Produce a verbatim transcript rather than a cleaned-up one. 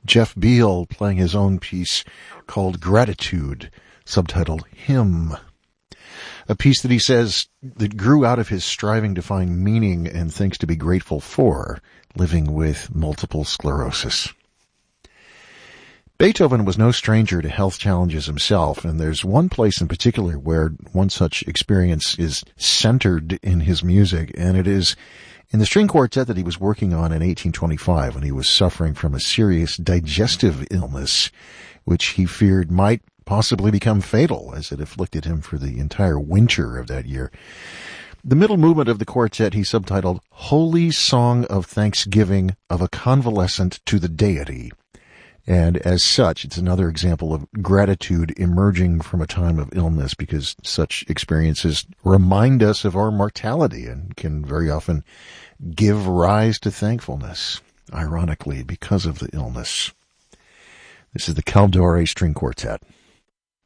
Jeff Beal playing his own piece called Gratitude, subtitled Hymn. A piece that he says that grew out of his striving to find meaning and things to be grateful for, living with multiple sclerosis. Beethoven was no stranger to health challenges himself, and there's one place in particular where one such experience is centered in his music, and it is in the string quartet that he was working on in eighteen twenty-five when he was suffering from a serious digestive illness, which he feared might possibly become fatal as it afflicted him for the entire winter of that year. The middle movement of the quartet he subtitled Holy Song of Thanksgiving of a Convalescent to the Deity. And as such, it's another example of gratitude emerging from a time of illness, because such experiences remind us of our mortality and can very often give rise to thankfulness, ironically, because of the illness. This is the Caldore String Quartet.